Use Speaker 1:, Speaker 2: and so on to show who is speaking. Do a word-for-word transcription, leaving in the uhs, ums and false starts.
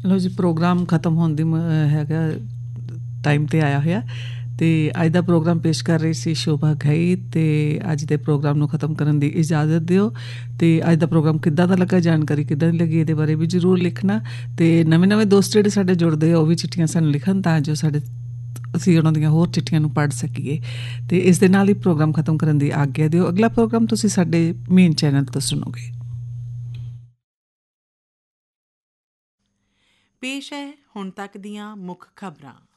Speaker 1: ਲਓ ਜੀ, ਪ੍ਰੋਗਰਾਮ ਖਤਮ ਹੋਣ ਦੀ ਮ ਹੈਗਾ ਟਾਈਮ 'ਤੇ ਆਇਆ ਹੋਇਆ ਅਤੇ ਅੱਜ ਦਾ ਪ੍ਰੋਗਰਾਮ ਪੇਸ਼ ਕਰ ਰਹੀ ਸੀ ਸ਼ੋਭਾ ਘਈ। ਅਤੇ ਅੱਜ ਦੇ ਪ੍ਰੋਗਰਾਮ ਨੂੰ ਖਤਮ ਕਰਨ ਦੀ ਇਜਾਜ਼ਤ ਦਿਓ। ਅਤੇ ਅੱਜ ਦਾ ਪ੍ਰੋਗਰਾਮ ਕਿੱਦਾਂ ਦਾ ਲੱਗਾ, ਜਾਣਕਾਰੀ ਕਿੱਦਾਂ ਦੀ ਲੱਗੀ, ਇਹਦੇ ਬਾਰੇ ਵੀ ਜ਼ਰੂਰ ਲਿਖਣਾ। ਅਤੇ ਨਵੇਂ ਨਵੇਂ ਦੋਸਤ ਜਿਹੜੇ ਸਾਡੇ ਜੁੜਦੇ ਆ ਉਹ ਵੀ ਚਿੱਠੀਆਂ ਸਾਨੂੰ ਲਿਖਣ, ਤਾਂ ਜੋ ਸਾਡੇ ਅਸੀਂ ਉਹਨਾਂ ਦੀਆਂ ਹੋਰ ਚਿੱਠੀਆਂ ਨੂੰ ਪੜ੍ਹ ਸਕੀਏ। ਅਤੇ ਇਸ ਦੇ ਨਾਲ ਹੀ ਪ੍ਰੋਗਰਾਮ ਖਤਮ ਕਰਨ ਦੀ ਆਗਿਆ ਦਿਓ। ਅਗਲਾ ਪ੍ਰੋਗਰਾਮ ਤੁਸੀਂ ਸਾਡੇ ਮੇਨ ਚੈਨਲ ਤੋਂ ਸੁਣੋਗੇ।
Speaker 2: ਪੇਸ਼ ਹੈ ਹੁਣ ਤੱਕ ਦੀਆਂ ਮੁੱਖ ਖਬਰਾਂ।